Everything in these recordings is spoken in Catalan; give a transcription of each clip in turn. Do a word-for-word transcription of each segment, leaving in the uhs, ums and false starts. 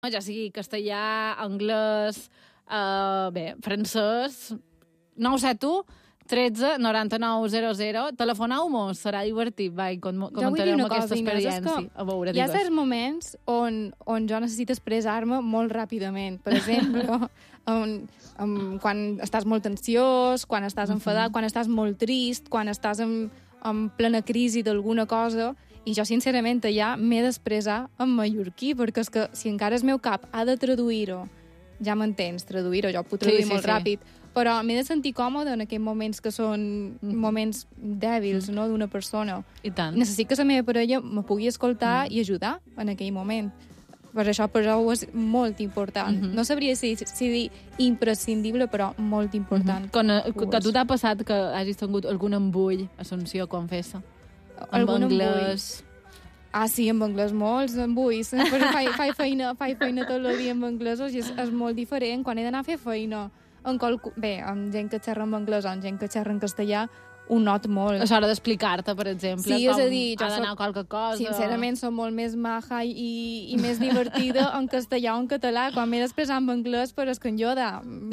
ja sigui castellà, anglès, uh, bé, francès, nou set u tretze noranta-nou zero zero. Telefoneu-mos, serà divertit, va, i com comentarem aquesta experiència. A veure, hi ha certs moments on, on jo necessito expressar-me molt ràpidament. Per exemple, on, on, quan estàs molt ansiós, quan estàs enfadat, uh-huh. quan estàs molt trist, quan estàs en, en plena crisi d'alguna cosa, i jo, sincerament, ja m'he d'expressar en mallorquí, perquè és que si encara el meu cap ha de traduir-ho, ja m'entens, traduir-ho, jo ho puc traduir sí, sí, molt sí. ràpid, però m'he de sentir còmode en aquells moments que són mm. moments dèbils, mm. no?, d'una persona. I tant. Necessit que la meva parella me pugui escoltar mm. i ajudar en aquell moment. Per això, per això és molt important. Mm-hmm. No sabria si, si dir imprescindible, però molt important. Mm-hmm. Quan, a, a tu t'ha passat que hagis tingut algun embull, Assumpció, confessa? Algun anglès... Ah, sí, en anglès molts embulls. Perquè faig, faig, feina, faig feina tot el dia en anglès i és, és molt diferent. Quan he d'anar a fer feina en qualcu... bé, amb gent que xerra en anglès o amb gent que xerra en castellà, ho not molt. És hora d'explicar-te, per exemple, sí, com és a dir, ha d'anar soc, qualque cosa. Sincerament, soc molt més maja i, i més divertida en castellà o en català. Quan m'he d'expressar en anglès, però és que en Yoda...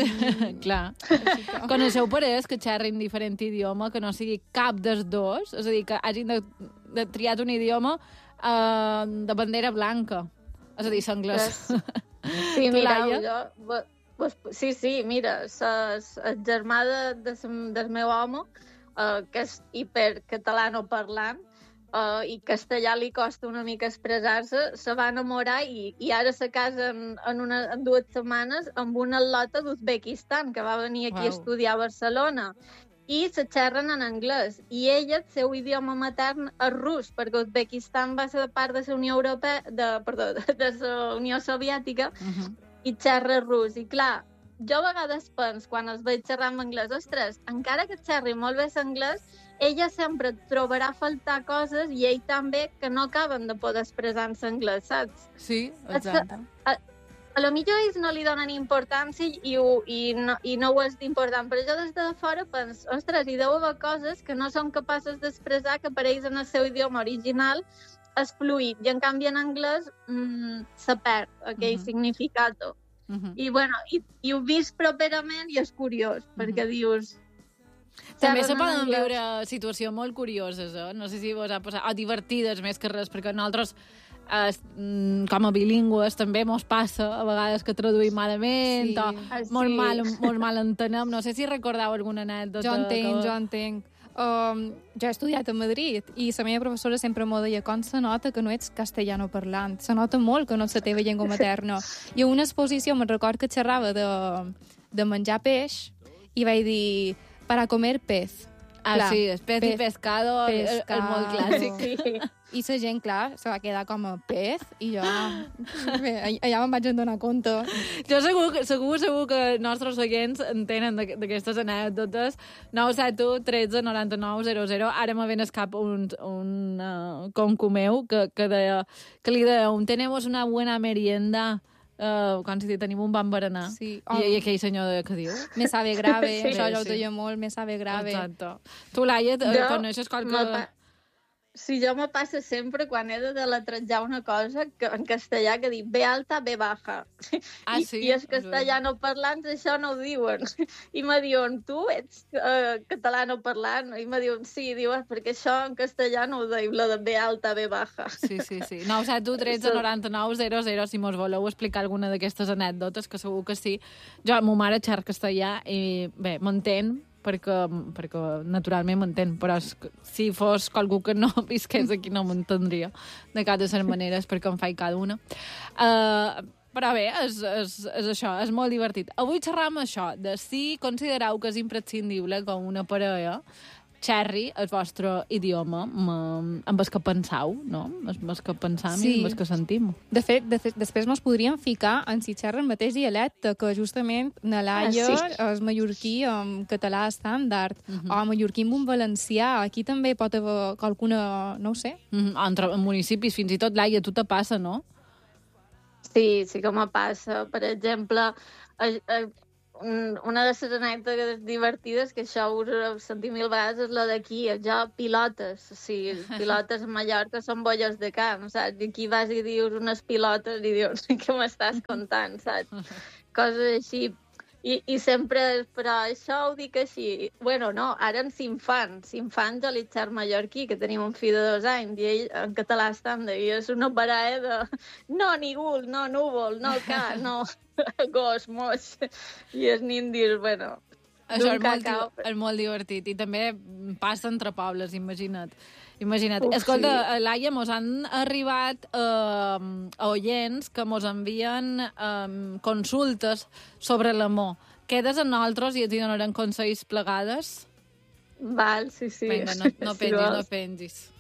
Mm. Clar. Coneixeu parelles que xerrin diferent idioma, que no sigui cap dels dos? És a dir, que hagin de, de triat un idioma uh, de bandera blanca. És a dir, l'anglès. Sí, mireu, jo... Sí, sí, mira, el germà de, de, del meu home, uh, que és hipercatalano-parlant, uh, i castellà li costa una mica expressar-se, se va enamorar i, i ara se casa en, en, una, en dues setmanes amb una atleta d'Uzbekistan, que va venir aquí wow. a estudiar a Barcelona. I se xerren en anglès. I ella, el seu idioma matern, és rus, perquè Uzbekistan va ser part de la Unió Europea, de, perdó, de la Unió Soviètica, uh-huh. i xerra rus. I clar, jo a vegades penso, quan els veig xerrar en anglès, ostres, encara que xerri molt bé l'anglès, ella sempre trobarà a faltar coses i ell també que no acaben de poder expressar en l'anglès, saps? Sí, exacte. A, a, a lo millor ells no li donen importància i, ho, i, no, i no ho és important, però jo des de fora penso, ostres, hi deu haver coses que no són capaces d'expressar, que per ells en el seu idioma original és fluid, i en canvi en anglès mmm, se perd aquell uh-huh. significat. Uh-huh. I, bueno, i, i ho vist properament i és curiós, uh-huh. perquè dius... També se poden anglès. Viure situacions molt curioses, eh? No sé si vos ha passat, o divertides més que res, perquè nosaltres, eh, com a bilingües, també mos passa a vegades que traduïm malament, sí. o ah, sí. molt, mal, molt mal entenem. No sé si recordeu alguna anècdota. Jo entenc, que... jo entenc. Um, jo he estudiat a Madrid i la meva professora sempre m'ho deia, com se nota que no ets castellano parlant, se nota molt que no és la teva llengua materna. I a una exposició me'n record que xerrava de, de menjar peix i vaig dir, para comer pez. Ah, clar, sí, pez, pez i pescado, pescado, és molt clàssic. Sí. I la gent, clar, se va quedar com a pez i jo... Bé, allà me'n vaig donar compte. Jo segur, segur, segur que els nostres oients entenen d'aquestes anècdotes. nou set u tretze noranta-nou zero zero. Ara me ven escap un, un uh, conco meu que, que, deia, que li deia, tenemos una buena merienda... Uh, quan si tenim un bon berenar. Sí. Oh. I, I aquell senyor de, que diu? Me sabe grave, sí. Això ja ho sí. deia molt, me sabe grave. Exacte. Tu, Laia, coneixes qualque... Sí, jo me passa sempre quan he de deletrejar una cosa que, en castellà que dic B alta, B baja. Ah, I, sí? I els castellano parlants això no ho diuen. I me diuen, tu ets uh, catalano parlant? I me diuen, sí, diuen, perquè això en castellà no ho diu, la de B alta, B baja. Sí, sí, sí. nou set u tretze noranta-nou zero zero si mos voleu explicar alguna d'aquestes anècdotes, que segur que sí. Jo, ma mare xerra castellà i, bé, m'entén, perquè, perquè naturalment m'entén, però si fos qualcú que no visqués aquí no m'entendria de cap de les maneres, perquè em faig cada una. Uh, però bé, és, és, és això, és molt divertit. Avui xerram això, de si considereu que és imprescindible que una parella xerri el vostre idioma amb el que penseu, no? Amb el que pensam sí. i amb el que sentim. De fet, de fet després ens podríem ficar en si xerren el mateix dialecte, que justament na Laia ah, sí. és mallorquí amb català estàndard, uh-huh. o mallorquí amb un valencià. Aquí també pot haver qualcuna, no ho sé. Uh-huh. Entre municipis, fins i tot, Laia, tu te passa, no? Sí, sí que me passa. Per exemple, a, a, un, una de les anècdotes divertides, que això us ho he sentit mil vegades, és la d'aquí, jo, pilotes. O sigui, pilotes a Mallorca són bolles de camp, saps? I aquí vas i dius unes pilotes i dius, què m'estàs contant, saps? Coses així. I, I sempre, però això ho dic així. Bueno, no, ara en Cinfants, Cinfants a l'Itxar mallorquí, que tenim un fill de dos anys, i ell en català estant, i és una baralla de no, ningú, no, núvol, no, ca, no, gos, moix. I els nin dius, bueno, això és molt, és molt divertit. I també passa entre pobles, imagina't. Imagina't. Uf, escolta, sí. Laia, mos han arribat eh, oients que mos envien eh, consultes sobre l'amor. Quedes amb nosaltres i ens hi donarem consells plegades? Val, sí, sí. Vinga, no, no pengis, si no pengis.